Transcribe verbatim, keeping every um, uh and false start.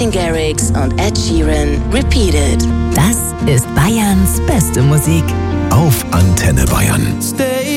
Martin Garrix und Ed Sheeran, Repeated. Das ist Bayerns beste Musik. Auf Antenne Bayern.